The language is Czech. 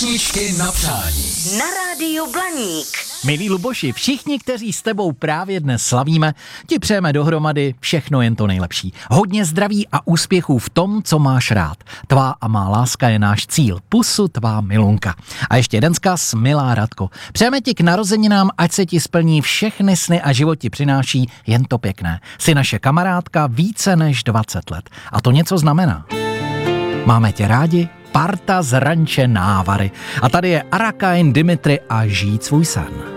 Písničky na přání. Na rádiu Blaník. Milí Luboši, všichni, kteří s tebou právě dnes slavíme, ti přejeme dohromady všechno jen to nejlepší. Hodně zdraví a úspěchů v tom, co máš rád. Tvá a má láska je náš cíl. Pusu tvá milunka. A ještě jeden vzkaz, milá Radko. Přejeme ti k narozeninám, ať se ti splní všechny sny a život ti přináší jen to pěkné. Jsi naše kamarádka více než 20 let. A to něco znamená. Máme tě rádi, parta z ranče Návary. A tady je Arakain, Dimitri a žít svůj sen.